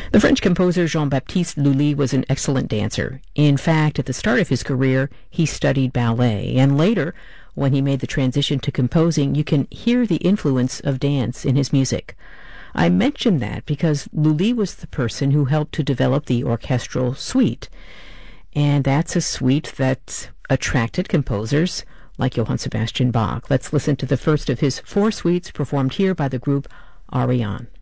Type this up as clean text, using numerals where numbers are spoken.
The French composer Jean-Baptiste Lully was an excellent dancer. In fact, at the start of his career, he studied ballet, and later, when he made the transition to composing, you can hear the influence of dance in his music. I mention that because Lully was the person who helped to develop the orchestral suite, and that's a suite that attracted composers like Johann Sebastian Bach. Let's listen to the first of his 4 suites performed here by the group Ariane.